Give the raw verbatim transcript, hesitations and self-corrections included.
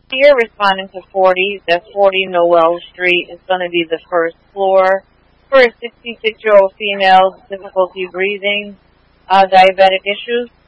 You're responding to forty. That's forty Noel Street. It's going to be the first floor. For a sixty-six-year-old female, difficulty breathing, uh, diabetic issues.